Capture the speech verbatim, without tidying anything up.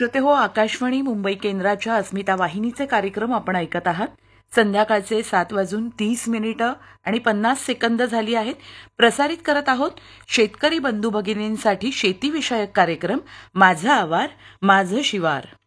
श्रोते हो, आकाशवाणी मुंबई केंद्राच्या अस्मिता वाहिनीचे कार्यक्रम आपण ऐकत आहात. संध्याकाळचे सात वाजून तीस मिनिटं आणि पन्नास सेकंद झाली आहेत. प्रसारित करत आहोत शेतकरी बंधू भगिनींसाठी शेतीविषयक कार्यक्रम माझा आवार माझं शिवार.